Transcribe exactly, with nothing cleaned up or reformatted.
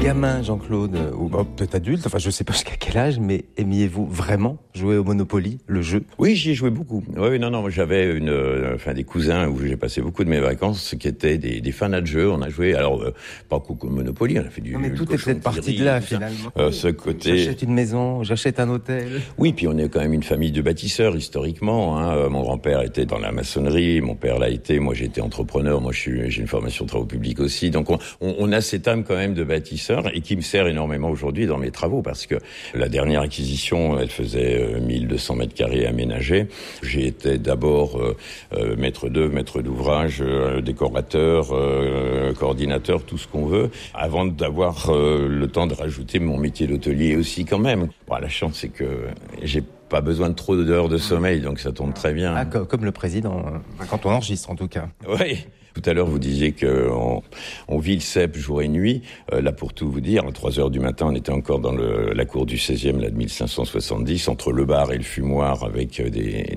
Gamin, Jean-Claude, ou bah, peut-être adulte, enfin je sais pas jusqu'à quel âge, mais aimiez-vous vraiment jouer au Monopoly, le jeu ? Oui, j'y ai joué beaucoup. Oui, oui, non, non, j'avais une, euh, enfin des cousins où j'ai passé beaucoup de mes vacances qui étaient des, des fanats de jeux. On a joué, alors euh, pas beaucoup de Monopoly, on a fait du. Non mais tout est peut-être parti de là finalement. Euh, ce côté. J'achète une maison, j'achète un hôtel. Oui, puis on est quand même une famille de bâtisseurs historiquement. Hein. Mon grand-père était dans la maçonnerie, mon père l'a été, moi j'ai été entrepreneur, moi je suis, j'ai une formation de travaux publics aussi. Donc on, on, on a cette âme quand même de bâtisseur et qui me sert énormément aujourd'hui dans mes travaux parce que la dernière acquisition, elle faisait mille deux cents mètres carrés aménagés. J'ai été d'abord euh, euh, maître d'œuvre, maître d'ouvrage, euh, décorateur, euh, coordinateur, tout ce qu'on veut, avant d'avoir euh, le temps de rajouter mon métier d'hôtelier aussi quand même. Bon, la chance, c'est que j'ai pas besoin de trop d'heures de sommeil, donc ça tombe très bien. Ah, comme, comme le président, quand on enregistre en tout cas. Oui. Tout à l'heure, vous disiez qu'on on vit le cep jour et nuit. Euh, là, pour tout vous dire, à trois heures du matin, on était encore dans le, la cour du seizième, là, de mille cinq cent soixante-dix, entre le bar et le fumoir, avec des